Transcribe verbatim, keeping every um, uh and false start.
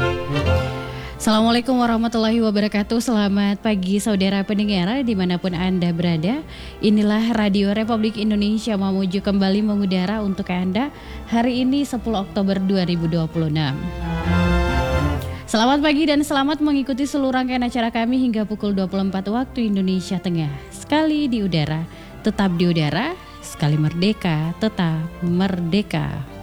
Assalamualaikum warahmatullahi wabarakatuh. Selamat pagi saudara pendengar dimanapun Anda berada. Inilah Radio Republik Indonesia Mamuju kembali mengudara untuk Anda hari ini sepuluh Oktober dua ribu dua puluh enam. Selamat pagi dan selamat mengikuti seluruh rangkaian acara kami hingga pukul dua puluh empat waktu Indonesia Tengah. Sekali di udara, tetap di udara, sekali merdeka, tetap merdeka.